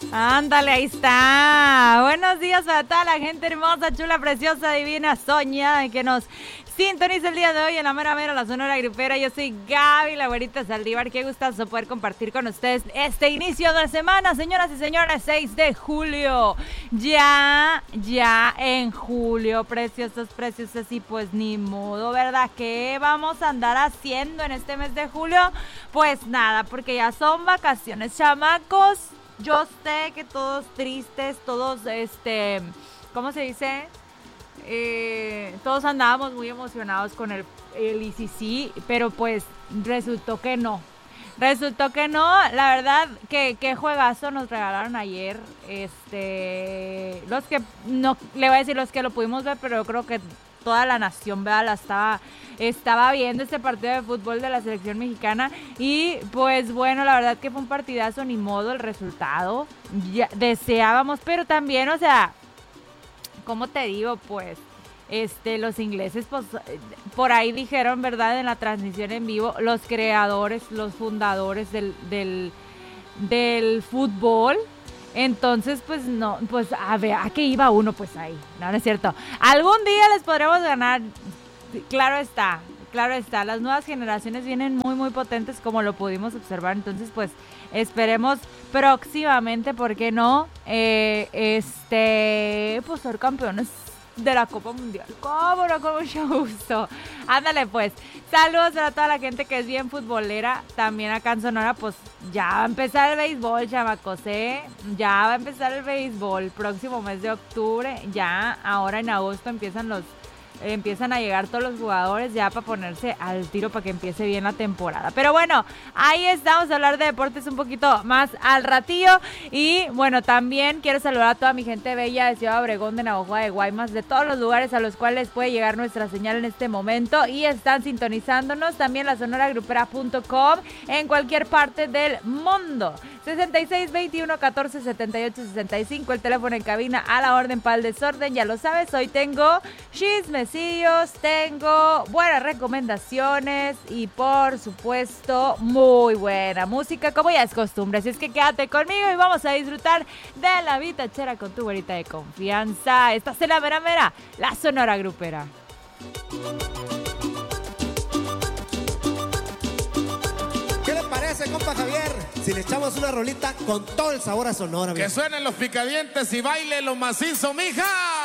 Ándale, ahí está. Buenos días para toda la gente hermosa, chula, preciosa, divina, soñada que nos sintoniza el día de hoy en la mera mera, la Sonora Grupera. Yo soy Gaby, la güerita Saldívar. Qué gustazo poder compartir con ustedes este inicio de semana, señoras y señores, 6 de julio. Ya en julio, preciosos, y pues ni modo, ¿verdad? ¿Qué vamos a andar haciendo en este mes de julio? Pues nada, porque ya son vacaciones, chamacos. Yo sé que todos tristes, todos, ¿cómo se dice? Todos andábamos muy emocionados con el ICC, pero pues resultó que no. La verdad que qué juegazo nos regalaron ayer. Los que no, le voy a decir los que lo pudimos ver, pero yo creo que toda la nación, ¿verdad? Estaba viendo este partido de fútbol de la selección mexicana y pues bueno, la verdad que fue un partidazo, ni modo el resultado. Ya deseábamos, pero también, o sea, ¿cómo te digo? Pues los ingleses, pues, por ahí dijeron, ¿verdad? En la transmisión en vivo, los creadores, los fundadores del fútbol. Entonces, pues no, pues a ver, ¿a qué iba uno? Pues ahí, no es cierto. Algún día les podremos ganar, claro está. Las nuevas generaciones vienen muy, muy potentes, como lo pudimos observar. Entonces, pues, esperemos próximamente, ¿por qué no? Pues ser campeones de la Copa Mundial. ¿Cómo no? Con mucho gusto. Ándale, pues. Saludos a toda la gente que es bien futbolera. También acá en Sonora, pues ya va a empezar el béisbol, chamacos, ¿eh? Ya va a empezar el béisbol. Próximo mes de octubre. Ya ahora en agosto empiezan a llegar todos los jugadores ya para ponerse al tiro para que empiece bien la temporada. Pero bueno, ahí estamos a hablar de deportes un poquito más al ratillo. Y bueno, también quiero saludar a toda mi gente bella de Ciudad Obregón, de Navojoa, de Guaymas, de todos los lugares a los cuales puede llegar nuestra señal en este momento y están sintonizándonos. También la sonoragrupera.com en cualquier parte del mundo. 66 21 14 78 65, el teléfono en cabina a la orden para el desorden. Ya lo sabes, hoy tengo chismecillos, tengo buenas recomendaciones y por supuesto muy buena música, como ya es costumbre. Así es que quédate conmigo y vamos a disfrutar de la vitachera con tu güerita de confianza. Esta es la mera mera, la Sonora Grupera. ¿Qué le parece, compa Javier? Si le echamos una rolita con todo el sabor a Sonora. Que suenen los picadientes y baile lo macizo, mija.